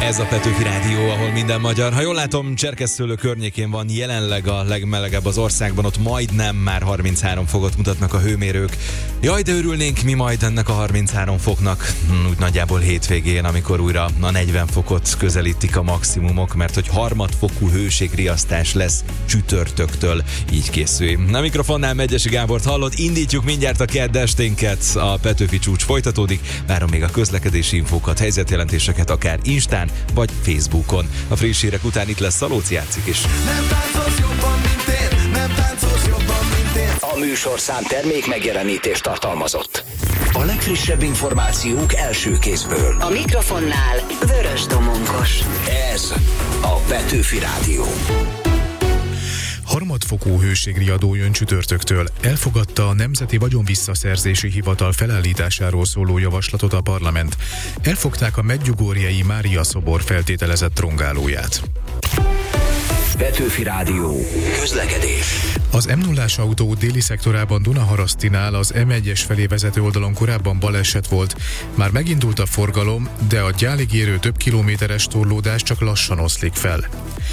Ez a Petőfi Rádió, ahol minden magyar. Ha jól látom, Cserkészszőlő környékén van jelenleg a legmelegebb az országban, ott majdnem már 33 fokot mutatnak a hőmérők. Jaj, de örülnénk mi majd ennek a 33 foknak, úgy nagyjából hétvégén, amikor újra a 40 fokot közelítik a maximumok, mert hogy harmadfokú hőségriasztás lesz csütörtöktől, így készül. A mikrofonnál Megyesi Gábort hallod, indítjuk mindjárt a kedd esténket, a Petőfi csúcs folytatódik, várom még a közlekedési infókat, helyzetjelentéseket akár Instán vagy Facebookon. A friss hírek után itt lesz Szalóci játszik is. Nem táncolsz jobban, mint én, nem táncolsz jobban, mint én. A műsorszám termék megjelenítést tartalmazott. A legfrissebb információk első kézből. A mikrofonnál Vörös Domongos. Ez a Petőfi Rádió. Harmadfokú hőségriadó jön csütörtöktől. Elfogadta a Nemzeti Vagyonvisszaszerzési Hivatal felállításáról szóló javaslatot a parlament. Elfogták a medjugorjei Mária szobor feltételezett trongálóját. Petőfi Rádió. Közlekedés. Az M0-ás autó déli szektorában Dunaharasztinál az M1-es felé vezető oldalon korábban baleset volt. Már megindult a forgalom, de a gyálig érő több kilométeres torlódás csak lassan oszlik fel.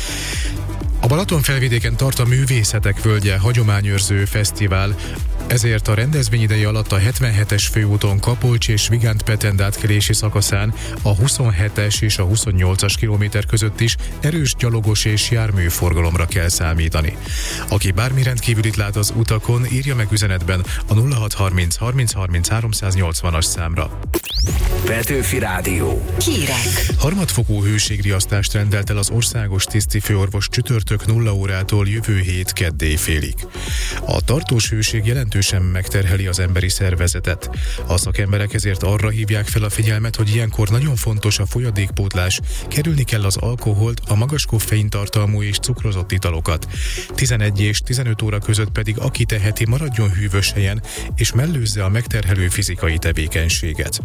A Balatonfelvidéken tart a Művészetek Völgye hagyományőrző fesztivál, ezért a rendezvény ideje alatt a 77-es főúton Kapolcs és Vigánt-Petend átkelési szakaszán a 27-es és a 28-as kilométer között is erős gyalogos és járműforgalomra kell számítani. Aki bármi rendkívülit lát az utakon, írja meg üzenetben a 0630 30 30 380-as számra. Petőfi Rádió. Hírek. Harmadfokú hőségriasztást rendelt el az országos tisztifőorvos csütörtök 0 órától jövő hét kedd éjfélig. A tartós hőség jelentősen megterheli az emberi szervezetet. A szakemberek ezért arra hívják fel a figyelmet, hogy ilyenkor nagyon fontos a folyadékpótlás, kerülni kell az alkoholt, a magas koffeintartalmú és cukrozott italokat. 11 és 15 óra között pedig aki teheti, maradjon hűvös helyen, és mellőzze a megterhelő fizikai tevékenységet.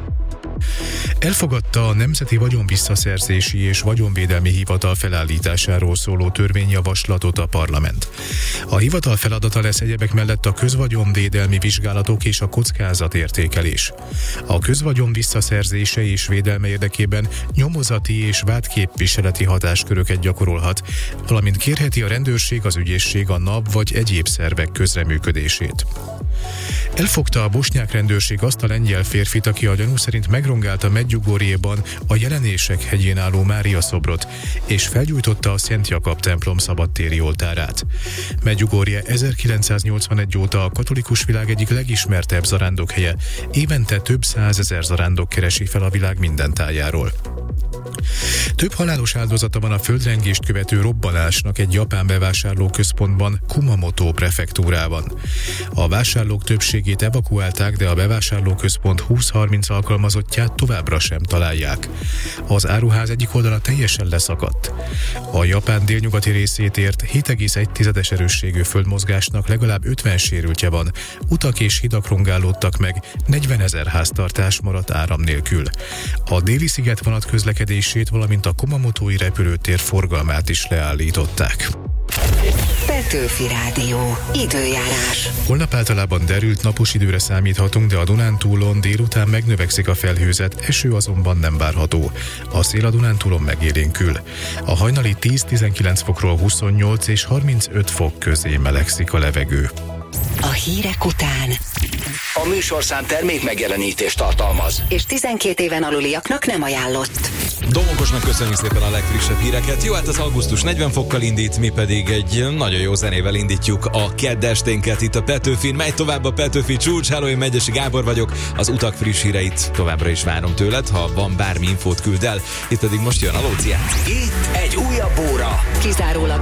Elfogadta a Nemzeti Vagyonvisszaszerzési és Vagyonvédelmi Hivatal felállításáról szóló törvényjavaslatot a parlament. A hivatal feladata lesz egyebek mellett a közvagyonvédelmi vizsgálatok és a kockázatértékelés. A közvagyon visszaszerzése és védelme érdekében nyomozati és vádképviseleti hatásköröket gyakorolhat, valamint kérheti a rendőrség, az ügyészség, a NAV vagy egyéb szervek közreműködését. Elfogta a bosnyák rendőrség azt a lengyel férfit, aki a gyanú szerint megrongálta Medjugorjéban a Jelenések hegyén álló Mária szobrot, és felgyújtotta a Szent Jakab templom szabadtéri oltárát. Medjugorje 1981 óta a katolikus világ egyik legismertebb zarándokhelye, évente több százezer zarándok keresi fel a világ minden tájáról. Több halálos áldozata van a földrengést követő robbanásnak egy japán bevásárlóközpontban, Kumamoto prefektúrában. A vásárlók többségét evakuálták, de a bevásárlóközpont 20-30 alkalmazottját továbbra sem találják. Az áruház egyik oldala teljesen leszakadt. A Japán délnyugati részét ért 7,1 erősségű földmozgásnak legalább 50 sérültje van, utak és hidak rongálódtak meg, 40 000 háztartás maradt áram nélkül. A déli sziget vonat közlekedését, valamint a kumamotói repülőtér forgalmát is leállították. Petőfi Rádió. Időjárás. Holnap általában derült napos időre számíthatunk, de a Dunántúlon délután megnövekszik a felhőzet, eső azonban nem várható. A szél a Dunántúlon megélénkül. A hajnali 10-19 fokról 28 és 35 fok közé melegszik a levegő. A hírek után A műsorszám termék megjelenítést tartalmaz. és 12 éven aluliaknak nem ajánlott. Domongosnak köszönjük szépen a legfrissebb híreket. Jó, hát az augusztus 40 fokkal indít, mi pedig egy nagyon jó zenével indítjuk a kedd esténket itt a Petőfin. Megy tovább a Petőfi csúcs. Háló, én Megyesi Gábor vagyok. Az utak friss híreit továbbra is várom tőled, ha van bármi infót küld el. Itt pedig most jön a Lóci játszik. Itt egy újabb óra. Kizárólag